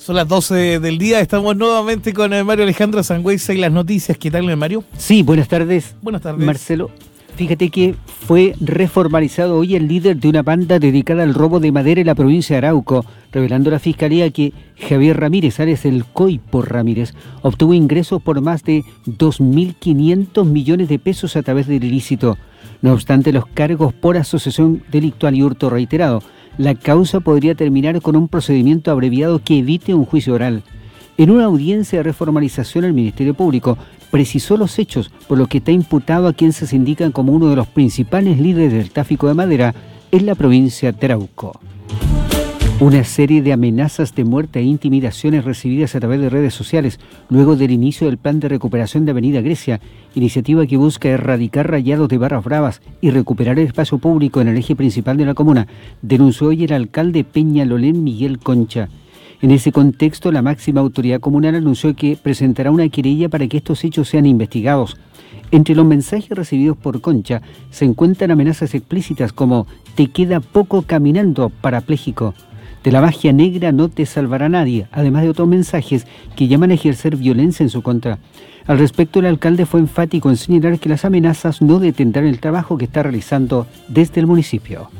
Son las 12 del día, estamos nuevamente con el Mario Alejandro Sangüesa y las noticias. ¿Qué tal, Mario? Sí, buenas tardes. Buenas tardes. Marcelo, fíjate que fue reformalizado hoy el líder de una banda dedicada al robo de madera en la provincia de Arauco, revelando la Fiscalía que Javier Ramírez, alias el Coipo Ramírez, obtuvo ingresos por más de 2.500 millones de pesos a través del ilícito. No obstante, los cargos por asociación delictual y hurto reiterado, la causa podría terminar con un procedimiento abreviado que evite un juicio oral. En una audiencia de reformalización, el Ministerio Público precisó los hechos, por lo que está imputado a quien se indican como uno de los principales líderes del tráfico de madera en la provincia de Arauco. Una serie de amenazas de muerte e intimidaciones recibidas a través de redes sociales luego del inicio del plan de recuperación de Avenida Grecia, iniciativa que busca erradicar rayados de barras bravas y recuperar el espacio público en el eje principal de la comuna, denunció hoy el alcalde Peñalolén, Miguel Concha. En ese contexto, la máxima autoridad comunal anunció que presentará una querella para que estos hechos sean investigados. Entre los mensajes recibidos por Concha se encuentran amenazas explícitas como «te queda poco caminando, parapléjico», «de la magia negra no te salvará nadie», además de otros mensajes que llaman a ejercer violencia en su contra. Al respecto, el alcalde fue enfático en señalar que las amenazas no detendrán el trabajo que está realizando desde el municipio.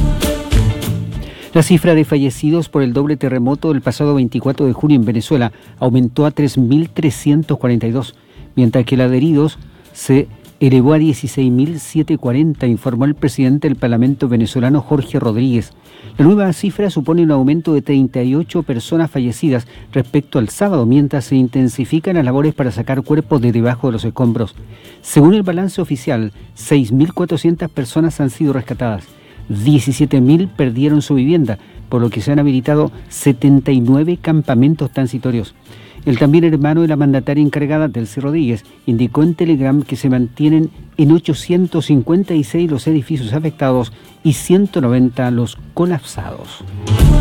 La cifra de fallecidos por el doble terremoto del pasado 24 de junio en Venezuela aumentó a 3.342, mientras que la de heridos se elevó a 16.740, informó el presidente del Parlamento venezolano, Jorge Rodríguez. La nueva cifra supone un aumento de 38 personas fallecidas respecto al sábado, mientras se intensifican las labores para sacar cuerpos de debajo de los escombros. Según el balance oficial, 6.400 personas han sido rescatadas. 17.000 perdieron su vivienda, por lo que se han habilitado 79 campamentos transitorios. El también hermano de la mandataria encargada, Delcy Rodríguez, indicó en Telegram que se mantienen en 856 los edificios afectados y 190 los colapsados.